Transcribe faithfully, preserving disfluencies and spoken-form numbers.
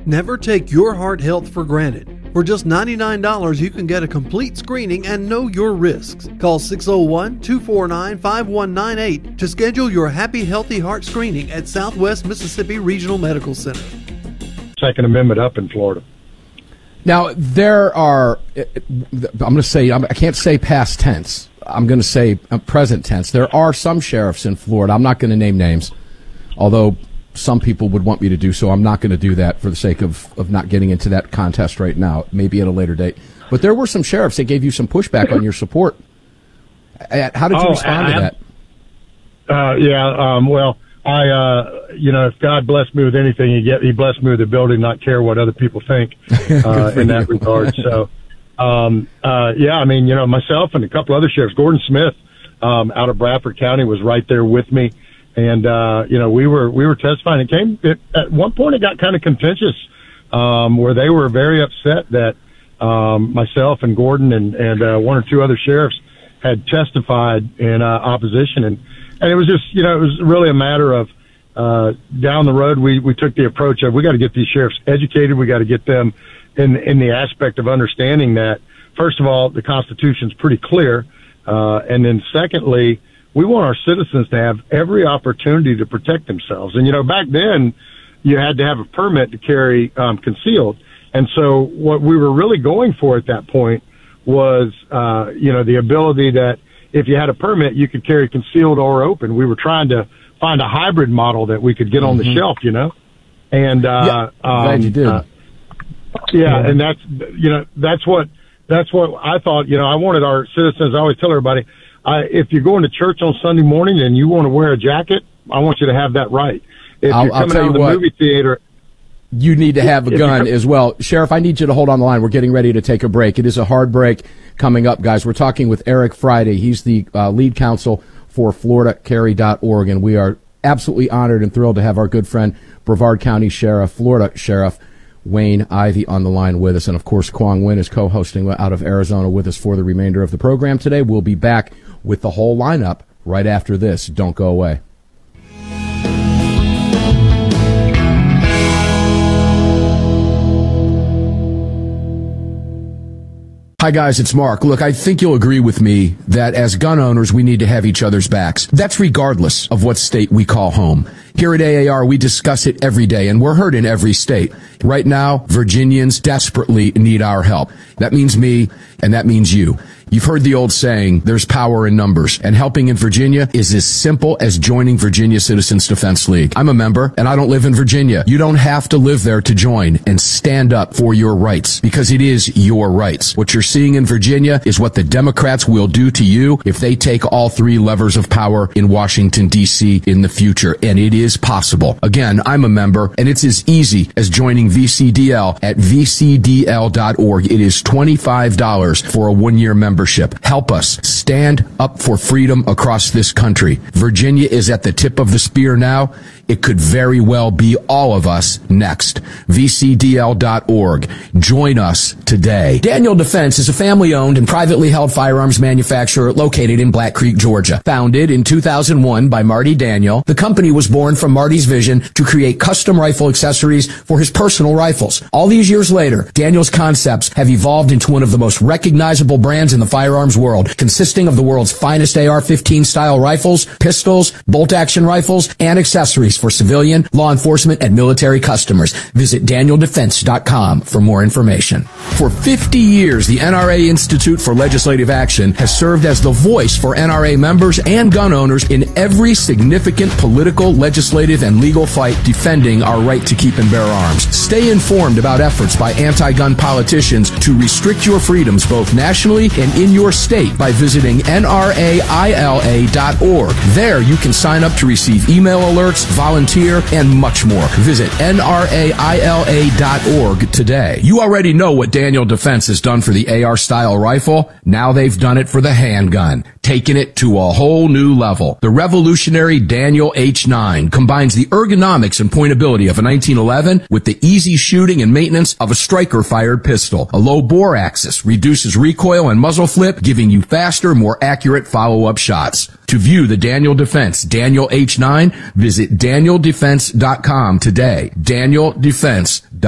Never take your heart health for granted. For just ninety-nine dollars, you can get a complete screening and know your risks. Call six oh one, two four nine, five one nine eight to schedule your Happy Healthy Heart screening at Southwest Mississippi Regional Medical Center. Second Amendment up in Florida. Now, there are, I'm going to say, I can't say past tense. I'm going to say present tense. There are some sheriffs in Florida. I'm not going to name names, although some people would want me to do so. I'm not going to do that for the sake of, of not getting into that contest right now, maybe at a later date. But there were some sheriffs that gave you some pushback on your support. How did you oh, respond I, to that? Uh, yeah, um, well, I, uh, you know, if God blessed me with anything, he, get, he blessed me with the ability to not care what other people think uh, in that regard. So, um, uh, yeah, I mean, you know, myself and a couple other sheriffs, Gordon Smith um, out of Bradford County was right there with me. And, uh, you know, we were, we were testifying. It came, it, at one point it got kind of contentious, um, where they were very upset that, um, myself and Gordon and, and, uh, one or two other sheriffs had testified in, uh, opposition. And, and it was just, you know, it was really a matter of, uh, down the road, we, we took the approach of, we got to get these sheriffs educated. We got to get them in, in the aspect of understanding that, first of all, the Constitution's pretty clear. Uh, and then secondly, we want our citizens to have every opportunity to protect themselves. And, you know, back then you had to have a permit to carry um, concealed. And so what we were really going for at that point was, uh, you know, the ability that if you had a permit, you could carry concealed or open. We were trying to find a hybrid model that we could get on mm-hmm. the shelf, you know. And, uh, yeah, um, glad you did. Uh, yeah, yeah, and that's, you know, that's what, that's what I thought, you know, I wanted our citizens, I always tell everybody, Uh, if you're going to church on Sunday morning and you want to wear a jacket, I want you to have that right. If I'll, you're coming I'll out of the what, movie theater, you need to have a gun as well. Sheriff, I need you to hold on the line. We're getting ready to take a break. It is a hard break coming up, guys. We're talking with Eric Friday. He's the uh, lead counsel for Florida Carry dot org, and we are absolutely honored and thrilled to have our good friend, Brevard County Sheriff, Florida Sheriff Wayne Ivey on the line with us. And, of course, Quang Nguyen is co-hosting out of Arizona with us for the remainder of the program today. We'll be back with the whole lineup right after this. Don't go away. Hi, guys, it's Mark. Look, I think you'll agree with me that as gun owners, we need to have each other's backs. That's regardless of what state we call home. Here at A A R, we discuss it every day, and we're heard in every state. Right now, Virginians desperately need our help. That means me, and that means you. You've heard the old saying, there's power in numbers, and helping in Virginia is as simple as joining Virginia Citizens Defense League. I'm a member, and I don't live in Virginia. You don't have to live there to join and stand up for your rights, because it is your rights. What you're seeing in Virginia is what the Democrats will do to you if they take all three levers of power in Washington, D C in the future, and it is possible. Again, I'm a member, and it's as easy as joining V C D L at V C D L dot org. It is twenty-five dollars for a one-year membership. Help us stand up for freedom across this country. Virginia is at the tip of the spear now. It could very well be all of us next. V C D L dot org. Join us today. Daniel Defense is a family-owned and privately held firearms manufacturer located in Black Creek, Georgia. Founded in two thousand one by Marty Daniel, the company was born from Marty's vision to create custom rifle accessories for his personal rifles. All these years later, Daniel's concepts have evolved into one of the most recognizable brands in the firearms world, consisting of the world's finest A R fifteen style rifles, pistols, bolt-action rifles, and accessories for civilian, law enforcement, and military customers. Visit Daniel Defense dot com for more information. For fifty years, the N R A Institute for Legislative Action has served as the voice for N R A members and gun owners in every significant political, legislative, and legal fight defending our right to keep and bear arms. Stay informed about efforts by anti-gun politicians to restrict your freedoms both nationally and in your state by visiting N R A I L A dot org. There you can sign up to receive email alerts, volunteer, and much more. Visit N R A I L A dot org today. You already know what Daniel Defense has done for the A R-style rifle. Now they've done it for the handgun, taking it to a whole new level. The revolutionary Daniel H nine combines the ergonomics and pointability of a nineteen eleven with the easy shooting and maintenance of a striker-fired pistol. A low bore axis reduces recoil and muzzle flip, giving you faster, more accurate follow-up shots. To view the Daniel Defense Daniel H nine, visit Daniel Defense dot com today. Daniel Defense.